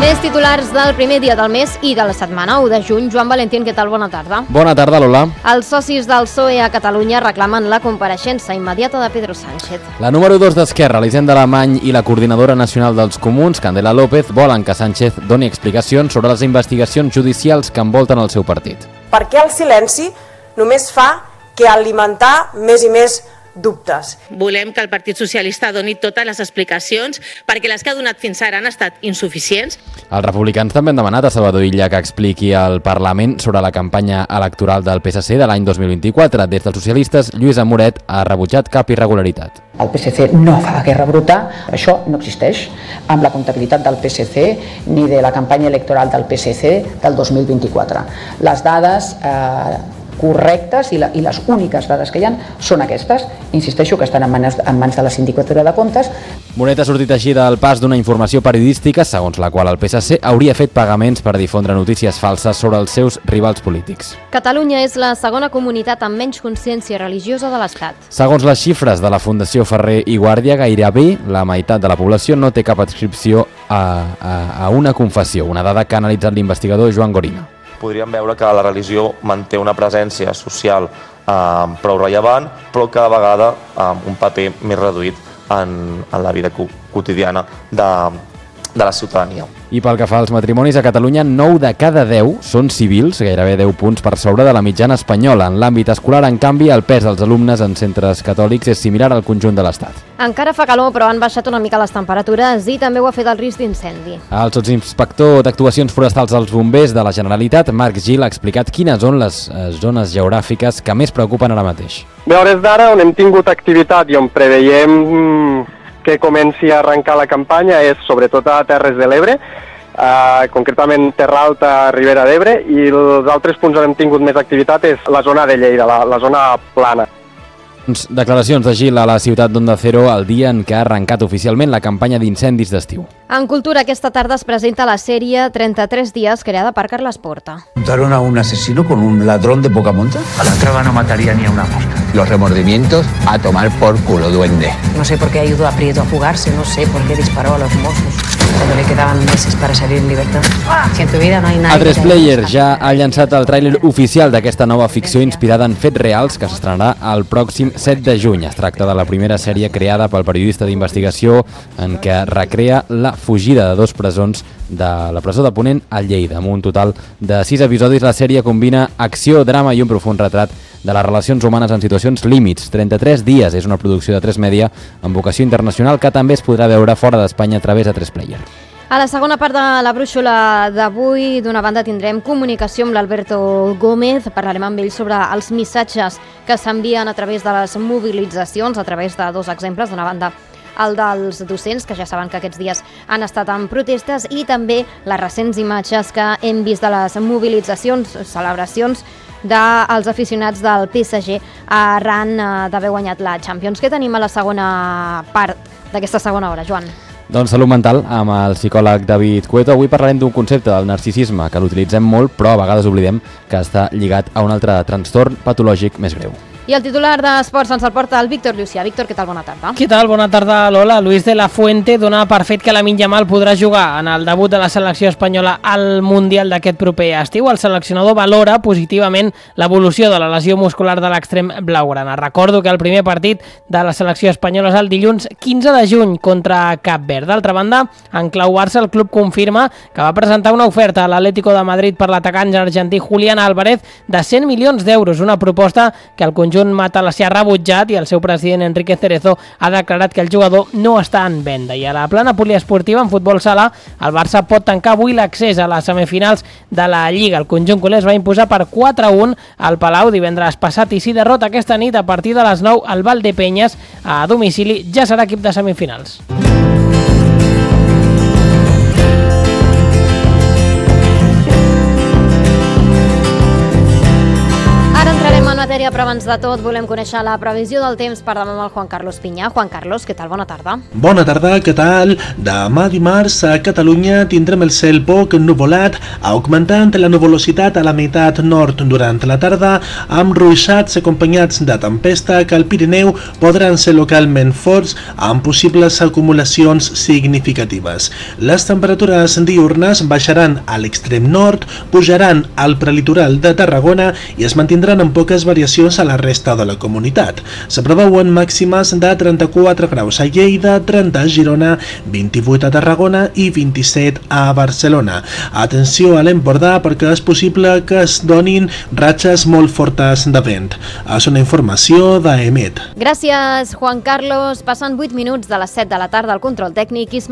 Més titulars del primer dia del mes i de la setmana, 1 de juny. Joan Valentín, què tal? Bona tarda. Bona tarda, Lola. Els socis del PSOE a Catalunya reclamen la compareixença immediata de Pedro Sánchez. La número 2 d'Esquerra, Elisenda Alemany, i la coordinadora nacional dels Comuns, Candela López, volen que Sánchez doni explicacions sobre les investigacions judicials que envolten el seu partit. Perquè el silenci només fa que alimentar més i més dubtes. Volem que el Partit Socialista doni totes les explicacions perquè les que ha donat fins ara han estat insuficients. Els republicans també han demanat a Salvador Illa que expliqui al Parlament sobre la campanya electoral del PSC de l'any 2024. Des dels socialistes, Lluís Amoret ha rebutjat cap irregularitat. El PSC no fa guerra bruta, això no existeix amb la comptabilitat del PSC ni de la campanya electoral del PSC del 2024. Les dades correctes i les úniques dades que hi ha són aquestes. Insisteixo que estan en mans de la Sindicatura de Comptes. Moret ha sortit així del pas d'una informació periodística segons la qual el PSC hauria fet pagaments per difondre notícies falses sobre els seus rivals polítics. Catalunya és la segona comunitat amb menys consciència religiosa de l'Estat. Segons les xifres de la Fundació Ferrer i Guàrdia, gairebé la meitat de la població no té cap adscripció a una confessió, una dada que ha analitzat l'investigador Joan Gorina. Podríem veure que la religió manté una presència social prou rellevant, però cada vegada un paper més reduït en la vida quotidiana de la ciutadania. I pel que fa als matrimonis, a Catalunya 9 de cada 10 són civils, gairebé 10 punts per sobre de la mitjana espanyola. En l'àmbit escolar, en canvi, el pes dels alumnes en centres catòlics és similar al conjunt de l'Estat. Encara fa calor, però han baixat una mica les temperatures i també ho ha fet el risc d'incendi. El sotsinspector d'actuacions forestals dels bombers de la Generalitat, Marc Gil, ha explicat quines són les zones geogràfiques que més preocupen ara mateix. Bé, a hores d'ara, on hem tingut activitat i on preveiem que comenci a arrencar la campanya és sobretot a Terres de l'Ebre, concretament Terra Alta, Ribera d'Ebre, i els altres punts on hem tingut més activitat és la zona de Lleida, la zona plana. Declaracions de Gil a la ciutat d'Onda Cero el dia en què ha arrencat oficialment la campanya d'incendis d'estiu. En Cultura, aquesta tarda es presenta la sèrie 33 dies creada per Carles Porta. ¿Juntaron a un asesino con un ladrón de poca monta? A la traba no mataría ni a una mosca. Los remordimientos a tomar por culo, duende. No sé por qué ayudó a Prieto a fugarse, no sé por qué disparó a los mozos cuando le quedaban meses para salir en libertad. Si en tu vida no hay nadie... A3 Player ja ha llançat el tràiler oficial d'aquesta nova ficció inspirada en fets reals que s'estrenarà el pròxim 7 de juny. Es tracta de la primera sèrie creada pel periodista d'investigació en què recrea la fugida de 2 presons de la presó de Ponent a Lleida. Amb un total de 6 episodis, la sèrie combina acció, drama i un profund retrat de les relacions humanes en situacions límits. 33 dies és una producció de 3 Media amb vocació internacional que també es podrà veure fora d'Espanya a través de 3 Player. A la segona part de la brúixola d'avui, d'una banda, tindrem comunicació amb l'Alberto Gómez. Parlarem amb ell sobre els missatges que s'envien a través de les mobilitzacions, a través de 2 exemples. D'una banda, el dels docents, que ja saben que aquests dies han estat en protestes, i també les recents imatges que hem vist de les mobilitzacions, celebracions dels aficionats del PSG arran d'haver guanyat la Champions. Què tenim a la segona part d'aquesta segona hora, Joan? Doncs salut mental amb el psicòleg David Cueto. Avui parlarem d'un concepte del narcisisme que l'utilitzem molt, però a vegades oblidem que està lligat a un altre trastorn patològic més greu. I el titular d'Esports ens el porta el Víctor Llucià. Víctor, què tal? Bona tarda. Què tal? Bona tarda, Lola. Luis de la Fuente dona per fet que Lamine Yamal podrà jugar en el debut de la selecció espanyola al Mundial d'aquest proper estiu. El seleccionador valora positivament l'evolució de la lesió muscular de l'extrem blaugrana. Recordo que el primer partit de la selecció espanyola és el dilluns 15 de juny contra Cap Verd. D'altra banda, en clau Barça, el club confirma que va presentar una oferta a l'Atlético de Madrid per l'atacant argentí Julián Álvarez de 100 milions d'euros, una proposta que el conjunt Matalassí ha rebutjat i el seu president Enrique Cerezo ha declarat que el jugador no està en venda. I a la plana poliesportiva, en futbol sala, el Barça pot tancar avui l'accés a les semifinals de la Lliga. El conjunt culé es va imposar per 4-1 al Palau divendres passat i si derrota aquesta nit a partir de les 9 al Valdepeñas a domicili ja serà equip de semifinals. matèria, però abans de tot volem conèixer la previsió del temps per demà amb el Juan Carlos Pinyà. Juan Carlos, què tal? Bona tarda. Bona tarda, què tal? Demà dimarts a Catalunya tindrem el cel poc nuvolat, augmentant la nuvolositat a la meitat nord durant la tarda, amb ruixats acompanyats de tempesta que al Pirineu podran ser localment forts amb possibles acumulacions significatives. Les temperatures diürnes baixaran a l'extrem nord, pujaran al prelitoral de Tarragona i es mantindran amb poques variacions a la resta de la comunitat. S'apreveuen màximes de 34 graus a Lleida, 30 a Girona, 28 a Tarragona i 27 a Barcelona. Atenció a l'Empordà perquè és possible que es donin ratxes molt fortes de vent. És una informació d'EMET. Gràcies, Juan Carlos. Passant 8 minuts de les 7 de la tarda al control tècnic, Ismael